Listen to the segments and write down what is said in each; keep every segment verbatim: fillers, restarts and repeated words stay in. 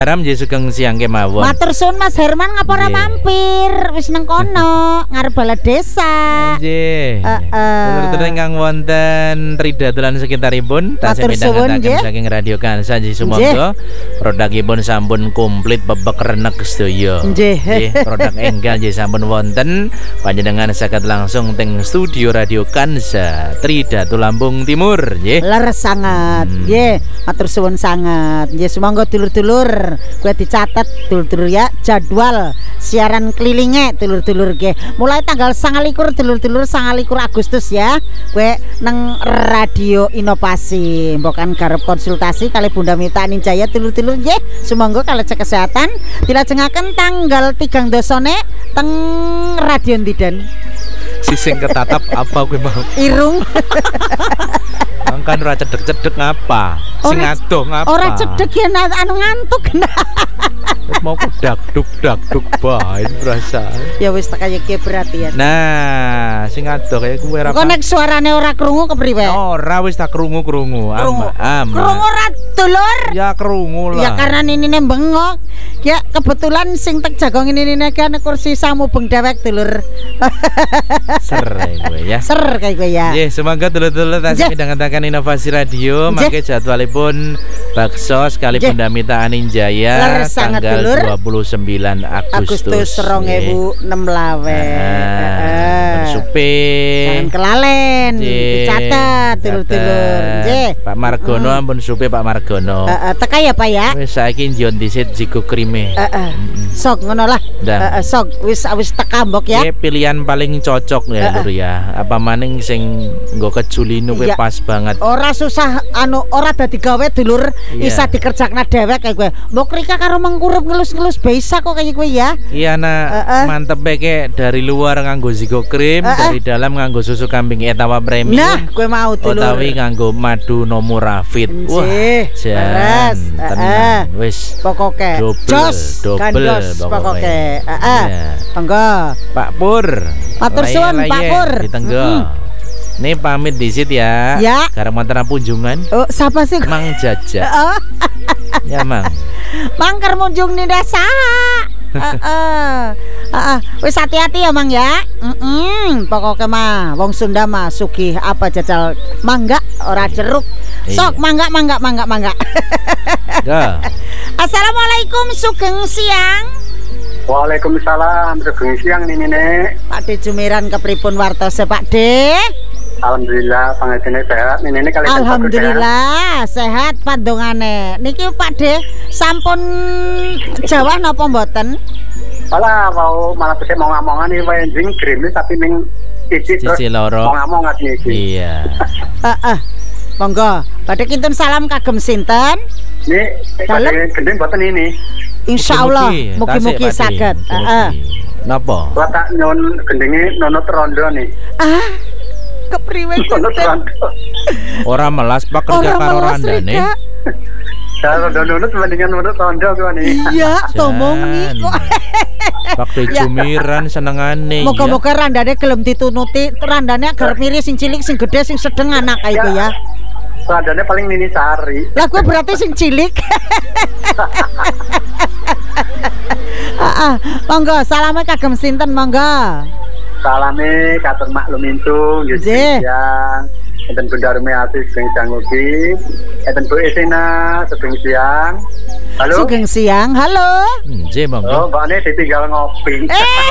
Ram je sugeng siang kemawon. Matur suwun Mas Herman ngapa ora mampir? Wis nang kono, ngarep balai desa. Nggih. Heeh. Terus ingkang wonten Rida dolan sekitaripun tasih midhangetaken saking Radio Kansa nggih sumangga produkipun sampun komplit bebek renek sedaya. Nggih. Nggih, produk enggal nggih sampun wonten panjenengan saged langsung teng studio Radio Kansa Trida Lampung Timur nggih. Leres sangat. Nggih, hmm. Matur suwun sangat. Nggih sumangga dulur-dulur gue dicatat dulur-dulur ya jadwal siaran kelilingnya dulur-dulur ge mulai tanggal sangalikur dulur-dulur sangalikur Agustus ya gue neng Radio Inovasi bukan garap konsultasi kali Bunda Mita Ninjaya dulur-dulur ge sumangga kali cek kesehatan dilajengaken tanggal tigang dosone teng Radio Ndiden sising ketatap apa gue mau irung kan ora cedek-cedek ngapa sing adoh ngapa ora cedek ya anu ngantuk mau dak duk dak duk bae perasaan ya wis tak kaya ki berarti ya nah sing adoh kaya kuwi ora kok nek suarane ora krungu kepriwe ora wis tak krungu-krungu ama ama krungu ora dulur ya krungu lah ya karena ninine bengok ya kebetulan sing tek jagong ini kan kursi samu beng dewek dulur ser kowe ya ser kayak gue ya nggih semoga dulur-dulur tasih midhangetaken Inovasi Radio mangke jadwalipun bakso sekali Bunda Mita Aninjaya tanggal dua puluh sembilan Agustus Agustus dua ribu enam lawe Supe jangan kelalen dicatat dulur-dulur nggih Pak Margono ampun supe Pak Margono heeh teka ya Pak ya wis saiki njon disit jigo krime heeh sok ngono lah heeh sok wis wis teka mbok ya pilihan paling cocok ya lur ya apa maning sing nggo kejulinu kowe pas banget ora susah anu ora dadi gawe dulur bisa dikerjakna dhewek kayak kowe mbok Rika karo mengkurup ngelus-ngelus bisa kok kayak kowe ya iya nak mantep ke dari luar nganggo zigo krim dari dalam nganggo susu kambing etawa premium nah kowe mau dulur utawi nganggo madu nomurafit wah jan tenan wis pokoke jos double pokoke heeh monggo Pak Pur matur suwun Pak Pur ditenggo nih pamit disit ya ya karena mantan kunjungan oh siapa sih Mang Jaja oh. ya Mang Mang ker munjung nih desa heeh heeh wis hati-hati ya Mang ya heeh pokoknya mah wong Sunda mah sugih apa jajal mangga ora jeruk sok mangga mangga mangga mangga Assalamualaikum sugeng siang. Waalaikumsalam sugeng siang nih Nek Pak De Jumiran kepripun wartose Pak De? Alhamdulillah pangajiane sehat nih Nek kali alhamdulillah sehat pandongane niki Pak De sampun jawah napa mboten? Alah mau malah bisa mau ngamongan iki wae jing grimis tapi ning sisi terus mau ngamongan iki iya heeh monggo badhe kinten salam kagem sinten nih dalem gendeng mboten ini insyaallah mugi-mugi saged heeh napa kula tak nyun gendenge nonot rondo nih ah kepriwe ora melas pak kerja karo randane kalau nonot mendingan nonot rondo kuwi nih iya tomongi kok Pak Jumiran senengane moga-moga randane gelem ditunuti randane agar miris sing cilik sing gede sing sedeng anak kayak ya randane paling Nini Sari lah gue berarti sing cilik ah monggo salame kagem sinten monggo salame katur maklum intu nggih siang enten Bunda Rumi Asis sing janguki enten Bu Esena sugeng siang halo sugeng siang halo nggih monggo oh mbakne ditinggal ngopi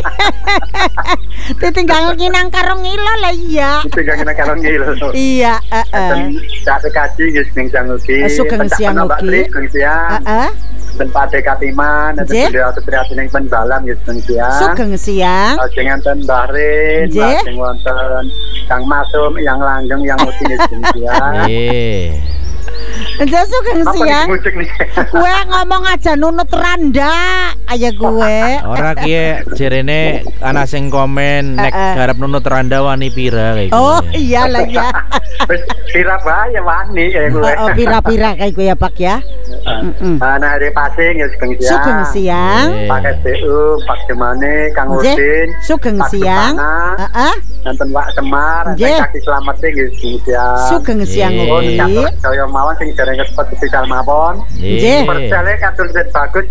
ditinggal nginang karo ngilo lah iya ditinggal nginang karo ngilo iya heeh sak kaji nggih sing janguki sugeng siang ugi sugeng siang heeh dan Pak Dekatiman dan Bunda Sutriati ning Pendalam ya sugeng siang sugeng siang lajeng enten Mbah Rin lajeng wonten Kang Masum yang langgeng yang mesti sugeng siang nggih Enggak sugeng siang. Gue ngomong aja nunut randa aja gue. Ora kiye jerene ana sing komen nek garap nunut randa wani pira kayak oh iyalah ya. Pira bae wani kayak gue. Oh pira-pira kayak gue ya Pak ya. Nah, hari passing ya sugeng siang. Sugeng siang. Pak S B U, Pak Jemane, Kang Udin. Sugeng siang. Heeh. Nanten Pak Semar, kaki selamat nggih sugeng siang. Sugeng siang ugi. Saya mawon sing dereng cepet spesial mawon. Nggih. Persele katur bagus